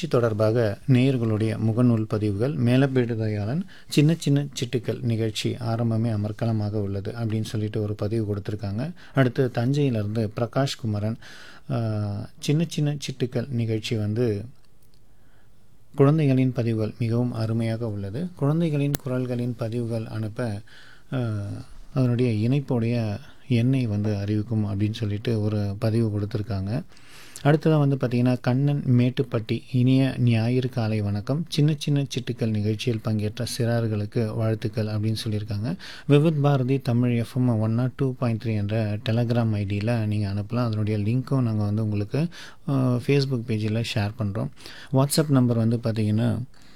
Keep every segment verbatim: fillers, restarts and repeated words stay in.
நிகழ்ச்சி தொடர்பாக நேயர்களுடைய முகநூல் பதிவுகள் மேலப்பேடு தயாளன் சின்ன சின்ன சிட்டுக்கள் நிகழ்ச்சி ஆரம்பமே அமர்க்கலமாக உள்ளது அப்படின்னு சொல்லிட்டு ஒரு பதிவு கொடுத்துருக்காங்க. அடுத்து தஞ்சையிலிருந்து பிரகாஷ் குமரன் சின்ன சின்ன சிட்டுக்கள் நிகழ்ச்சி வந்து குழந்தைகளின் பதிவுகள் மிகவும் அருமையாக உள்ளது. குழந்தைகளின் குரல்களின் பதிவுகள் அனுப்ப அதனுடைய இணைப்புடைய எண்ணை வந்து அறிவிக்கும் அப்படின்னு சொல்லிட்டு ஒரு பதிவு கொடுத்துருக்காங்க. அடுத்ததாக வந்து பார்த்திங்கன்னா கண்ணன் மேட்டுப்பட்டி இனிய ஞாயிறு காலை வணக்கம், சின்ன சின்ன சிட்டுக்கள் நிகழ்ச்சியில் பங்கேற்ற சிறார்களுக்கு வாழ்த்துக்கள் அப்படின்னு சொல்லியிருக்காங்க. Vividh Bharathi Tamil FM one not two point three என்ற டெலகிராம் ஐடியில் நீங்கள் அனுப்பலாம். அதனுடைய லிங்க்கும் நாங்கள் வந்து உங்களுக்கு ஃபேஸ்புக் பேஜில் ஷேர் பண்ணுறோம். வாட்ஸ்அப் நம்பர் வந்து பார்த்திங்கன்னா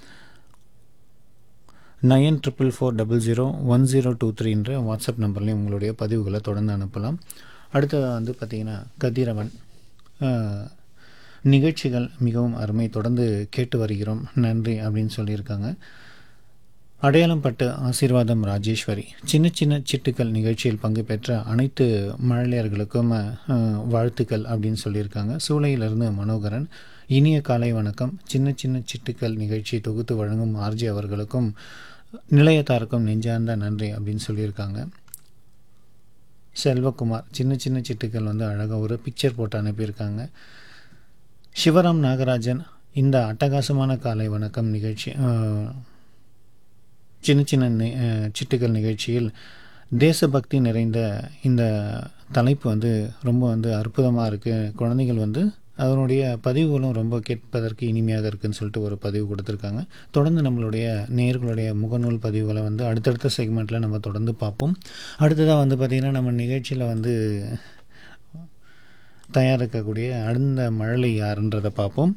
nine triple four double zero one zero two த்ரீன்ற WhatsApp நம்பர்லேயும் உங்களுடைய பதிவுகளை தொடர்ந்து அனுப்பலாம். அடுத்ததாக வந்து பார்த்திங்கன்னா கதிரவன் நிகழ்ச்சிகள் மிகவும் அருமை, தொடர்ந்து கேட்டு வருகிறோம், நன்றி அப்படின்னு சொல்லியிருக்காங்க. அடையாளம் பட்டு ஆசீர்வாதம் ராஜேஸ்வரி சின்ன சின்ன சிட்டுக்கள் நிகழ்ச்சியில் பங்கு பெற்ற அனைத்து மழலையர்களுக்கும் வாழ்த்துக்கள் அப்படின்னு சொல்லியிருக்காங்க. சூளையிலிருந்து மனோகரன் இனிய காலை வணக்கம், சின்ன சின்ன சிட்டுக்கள் நிகழ்ச்சி தொகுத்து வழங்கும் ஆர்ஜி அவர்களுக்கும் நிலையத்தாருக்கும் நெஞ்சார்ந்த நன்றி அப்படின்னு சொல்லியிருக்காங்க. செல்வகுமார் சின்ன சின்ன சிட்டுக்கள் வந்து அழகாக ஒரு பிக்சர் போட்டு அனுப்பியிருக்காங்க. சிவராம் நாகராஜன் இந்த அட்டகாசமான காலை வணக்கம் நிகழ்ச்சி சின்ன சின்ன சிட்டுக்கள் நிகழ்ச்சியில் தேசபக்தி நிறைந்த இந்த தலைப்பு வந்து ரொம்ப வந்து அற்புதமாக இருக்குது. குழந்தைகள் வந்து அதனுடைய பதிவுகளும் ரொம்ப கேட்பதற்கு இனிமையாக இருக்குதுன்னு சொல்லிட்டு ஒரு பதிவு கொடுத்துருக்காங்க. தொடர்ந்து நம்மளுடைய நேயர்களுடைய முகநூல் பதிவுகளை வந்து அடுத்தடுத்த செக்மெண்ட்டில் நம்ம தொடர்ந்து பார்ப்போம். அடுத்ததாக வந்து பார்த்திங்கன்னா நம்ம நிகழ்ச்சியில் வந்து தயாரிக்கக்கூடிய அடுத்த மழலை யாருன்றதை பார்ப்போம்.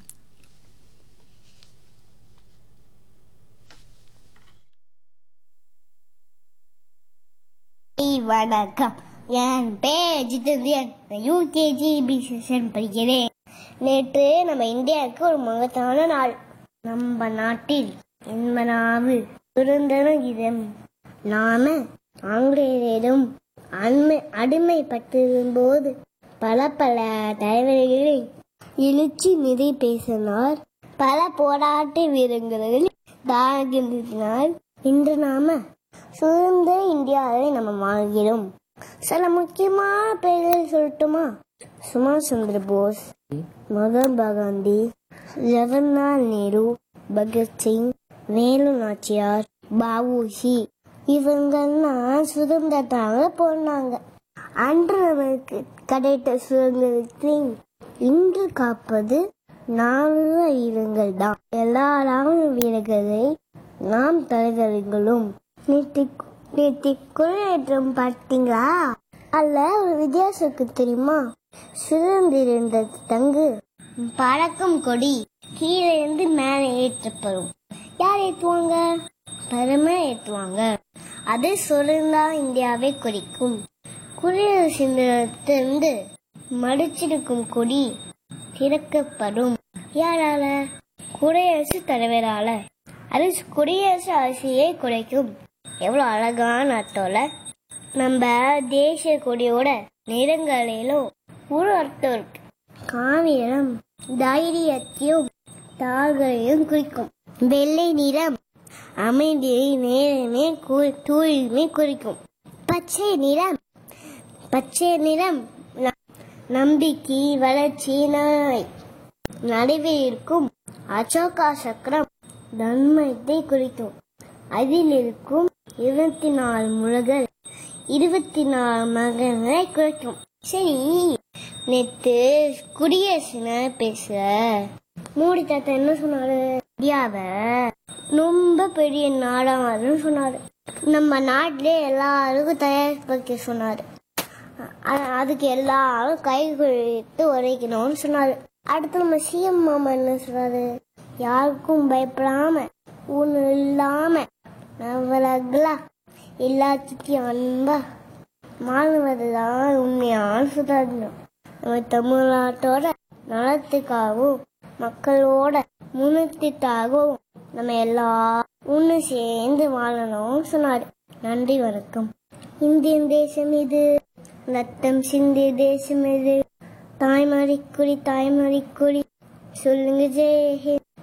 வணக்கம், என் பேர் ஜிதேந்திரன், யூகேஜி பி செக்ஷன் படிக்கிறேன். நேற்று நம்ம இந்தியாவுக்கு ஒரு மகத்தான நாள். நம்ம நாட்டில் என்பனாவு சுதந்திர தினம். நாம ஆங்கிலேயரிடம் அண்மை அடிமைப்பட்டிருக்கும் போது பல பல தலைவர்களை எழுச்சி நிதி பேசினார். பல போராட்ட வீரர்கள் தாகினார். இன்று நாம சுதந்திர இந்தியாவை நம்ம வாழ்கிறோம். சில முக்கியமான பெயர்களை சொல்லட்டுமா? சுபாஷ் சந்திர போஸ், மகாத்மா காந்தி, ஜவஹர்லால் நேரு, பகத்சிங், வேலு நாச்சியார், பாபுஜி இவங்கெல்லாம் சுதந்திரத்தாக போனாங்க. அன்று நமக்கு கிடைத்த சுதந்திரத்தை இன்று காப்பது நானூறு வீரர்கள் தான். எல்லா ராணுவ வீரர்களை நாம் தலைவர்களும் நேற்று நேற்று குறையேற்றம் பார்த்தீங்களா? அல்ல ஒரு வித்தியாசத்துக்கு தெரியுமா? சுதந்திர தங்கு பறக்கும் கொடி கீழே இருந்து மேலே ஏற்றப்படும். யார் ஏற்றுவாங்க? பரம ஏற்றுவாங்க. அது சுதந்திர இந்தியாவை குறிக்கும். குடியரசு தினத்திலிருந்து மடிச்சிருக்கும் கொடி திறக்கப்படும். யாரால? குடியரசு தலைவரால. அது குடியரசு அரசியை குறைக்கும். எவ்வளவு அழகான அர்த்தம்ல. நம்ம தேசிய கொடியோட நிறங்களிலும் ஒரு அர்த்தம் இருக்கு. காவியம் தைரியத்தையும் தாகளையும் குறிக்கும். வெள்ளை நிறம் அமைதியை நேரமே தூய்மை குறிக்கும். பச்சை நிறம் பச்சை நிறம் நம்பிக்கை வளர்ச்சி நடுவில் இருக்கும். அசோகா சக்கரம் தன்மத்தை குறிக்கும். அதில் இருக்கும் இருபத்தி நாலு முழங்கள் இருபத்தி நாலு மகன்களை குறிக்கும். சரி, நேற்று குடியரசு பேச மோடி தாத்தா என்ன சொன்னாரு? இந்தியாவை ரொம்ப பெரிய நாடான்னு சொன்னாரு. நம்ம நாட்டிலே எல்லாருக்கும் தயாரிப்பு சொன்னாரு. அதுக்கு எல்லாரும் கை குழித்து உரைக்கணும்னு சொன்னாரு. அடுத்து நம்ம சிஎம் மாமா என்ன சொன்னாரு? யாருக்கும் பயப்படாம ஒண்ணு இல்லாம நவலகளா எல்லாத்துக்கும் அன்பா மாணவர்தான் உண்மையான சுதந்திரம். நம்ம தமிழ்நாட்டோட நலத்துக்காகவும் மக்களோட முன்னேற்றத்தாகவும் நம்ம எல்லாம் ஒண்ணு சேர்ந்து வாழணும் சொன்னாரு. நன்றி, வணக்கம். இந்திய தேசம் இது, ரத்தம் சிந்திய தேசம் இது. தாய்மொழி குறி தாய்மொழி குறி சொல்லுங்க ஜெய்.